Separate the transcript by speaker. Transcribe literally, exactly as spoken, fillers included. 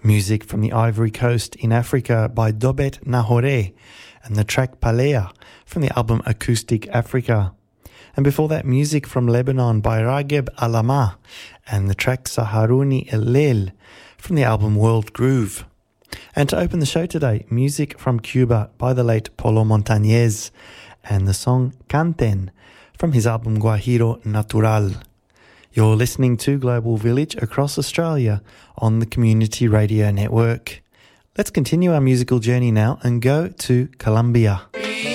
Speaker 1: Music from the Ivory Coast in Africa by Dobet Nahore and the track Palea from the album Acoustic Africa. And before that, music from Lebanon by Rageb Alama and the track Saharuni El-Leil from the album World Groove. And to open the show today, music from Cuba by the late Polo Montañez and the song Canten from his album Guajiro Natural. You're listening to Global Village across Australia on the Community Radio Network. Let's continue our musical journey now and go to Colombia.